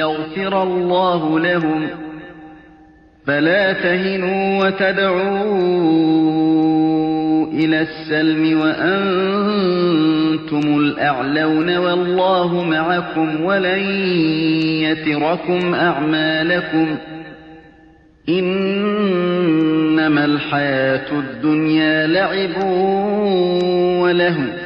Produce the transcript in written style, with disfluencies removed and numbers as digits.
يغفر الله لهم فلا تهنوا وتدعوا إلى السلم وأنتم الأعلون والله معكم ولن يتركم أعمالكم إنما الحياة الدنيا لعب ولهو